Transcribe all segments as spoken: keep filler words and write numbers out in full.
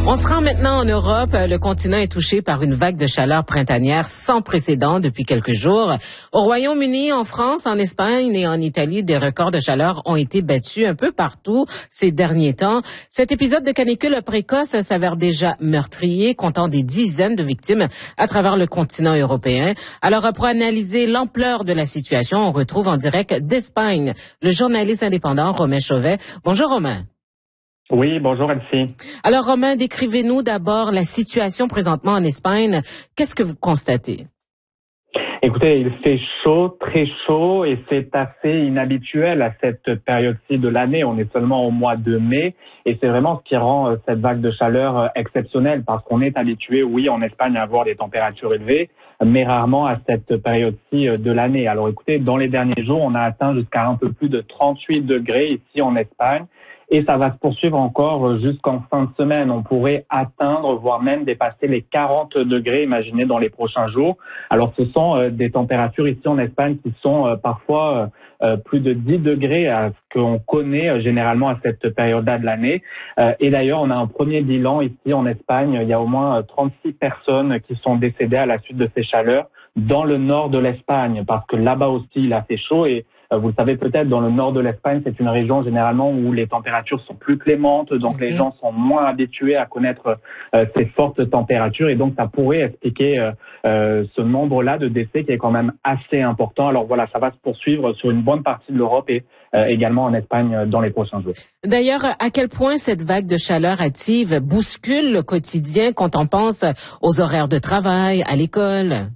On se rend maintenant en Europe. Le continent est touché par une vague de chaleur printanière sans précédent depuis quelques jours. Au Royaume-Uni, en France, en Espagne et en Italie, des records de chaleur ont été battus un peu partout ces derniers temps. Cet épisode de canicule précoce s'avère déjà meurtrier, comptant des dizaines de victimes à travers le continent européen. Alors, pour analyser l'ampleur de la situation, on retrouve en direct d'Espagne le journaliste indépendant Romain Chauvet. Bonjour Romain. Oui, bonjour Elsie. Alors Romain, décrivez-nous d'abord la situation présentement en Espagne. Qu'est-ce que vous constatez? Écoutez, il fait chaud, très chaud, et c'est assez inhabituel à cette période-ci de l'année. On est seulement au mois de mai, et c'est vraiment ce qui rend cette vague de chaleur exceptionnelle, parce qu'on est habitué, oui, en Espagne, à avoir des températures élevées, mais rarement à cette période-ci de l'année. Alors écoutez, dans les derniers jours, on a atteint jusqu'à un peu plus de trente-huit degrés ici en Espagne. Et ça va se poursuivre encore jusqu'en fin de semaine. On pourrait atteindre, voire même dépasser les quarante degrés, imaginez, dans les prochains jours. Alors, ce sont euh, des températures ici en Espagne qui sont euh, parfois euh, plus de dix degrés à ce qu'on connaît euh, généralement à cette période-là de l'année. Euh, et d'ailleurs, on a un premier bilan ici en Espagne. Il y a au moins trente-six personnes qui sont décédées à la suite de ces chaleurs dans le nord de l'Espagne, parce que là-bas aussi, il a fait chaud. Et vous le savez peut-être, dans le nord de l'Espagne, c'est une région généralement où les températures sont plus clémentes, donc les gens sont moins habitués à connaître euh, ces fortes températures, et donc ça pourrait expliquer euh, euh, ce nombre-là de décès qui est quand même assez important. Alors voilà, ça va se poursuivre sur une bonne partie de l'Europe et euh, également en Espagne dans les prochains jours. D'ailleurs, à quel point cette vague de chaleur hâtive bouscule le quotidien quand on pense aux horaires de travail, à l'école?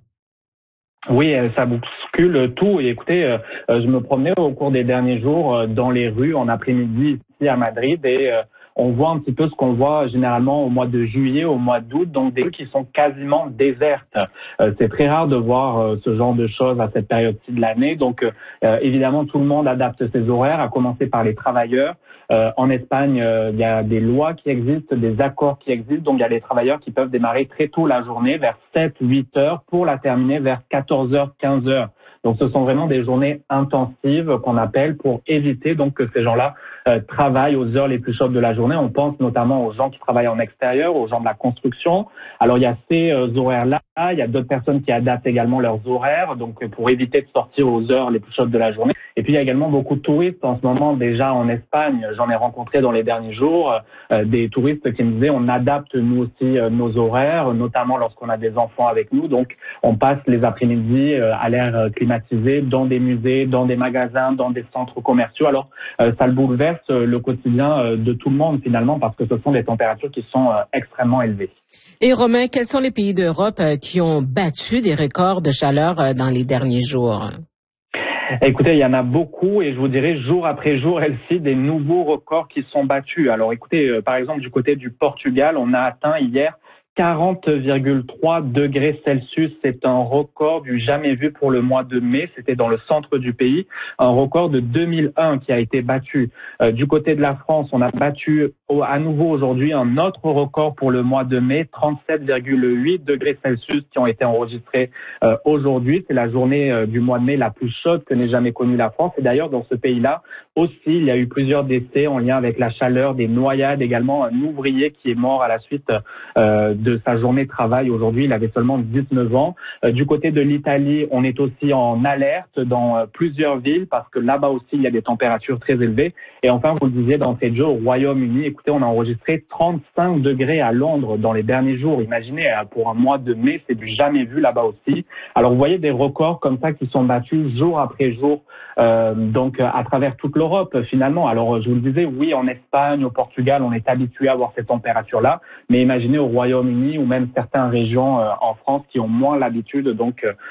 Oui, ça bouscule tout. Et écoutez, euh, je me promenais au cours des derniers jours euh, dans les rues en après-midi ici à Madrid, et euh, on voit un petit peu ce qu'on voit généralement au mois de juillet, au mois d'août, donc des rues qui sont quasiment désertes. Euh, c'est très rare de voir euh, ce genre de choses à cette période-ci de l'année. Donc euh, évidemment, tout le monde adapte ses horaires, à commencer par les travailleurs. Euh, en Espagne, euh, il y a des lois qui existent, des accords qui existent. Donc il y a des travailleurs qui peuvent démarrer très tôt la journée, vers sept, huit heures, pour la terminer vers quatorze heures, quinze heures. Donc ce sont vraiment des journées intensives qu'on appelle, pour éviter donc que ces gens-là euh, travaillent aux heures les plus chaudes de la journée. On pense notamment aux gens qui travaillent en extérieur, aux gens de la construction. Alors il y a ces euh, horaires-là, il y a d'autres personnes qui adaptent également leurs horaires, donc pour éviter de sortir aux heures les plus chaudes de la journée. Et puis il y a également beaucoup de touristes en ce moment déjà en Espagne. J'en ai rencontré dans les derniers jours euh, des touristes qui me disaient on adapte nous aussi euh, nos horaires, notamment lorsqu'on a des enfants avec nous. Donc on passe les après-midi euh, à l'air euh, climatisé dans des musées, dans des magasins, dans des centres commerciaux. Alors euh, ça le bouleverse euh, le quotidien euh, de tout le monde finalement, parce que ce sont des températures qui sont euh, extrêmement élevées. Et Romain, quels sont les pays d'Europe euh, qui ont battu des records de chaleur euh, dans les derniers jours? Écoutez, il y en a beaucoup, et je vous dirais jour après jour, Elsie, des nouveaux records qui sont battus. Alors écoutez, euh, par exemple du côté du Portugal, on a atteint hier quarante virgule trois degrés Celsius. C'est un record du jamais vu pour le mois de mai. C'était dans le centre du pays, un record de deux mille un qui a été battu. Euh, du côté de la France, on a battu au, à nouveau aujourd'hui un autre record pour le mois de mai, trente-sept virgule huit degrés Celsius qui ont été enregistrés euh, aujourd'hui. C'est la journée euh, du mois de mai la plus chaude que n'ait jamais connue la France. Et d'ailleurs, dans ce pays-là aussi, il y a eu plusieurs décès en lien avec la chaleur, des noyades également. Un ouvrier qui est mort à la suite euh, de sa journée de travail aujourd'hui. Il avait seulement dix-neuf ans. Euh, du côté de l'Italie, on est aussi en alerte dans euh, plusieurs villes, parce que là-bas aussi, il y a des températures très élevées. Et enfin, vous le disiez d'entrée de jeu, au Royaume-Uni, écoutez, on a enregistré trente-cinq degrés à Londres dans les derniers jours. Imaginez, pour un mois de mai, c'est du jamais vu là-bas aussi. Alors, vous voyez des records comme ça qui sont battus jour après jour, euh, donc à travers toute l'Europe finalement. Alors, je vous le disais, oui, en Espagne, au Portugal, on est habitué à avoir ces températures-là, mais imaginez au Royaume-Uni ou même certaines régions euh, en France qui ont moins l'habitude, donc euh,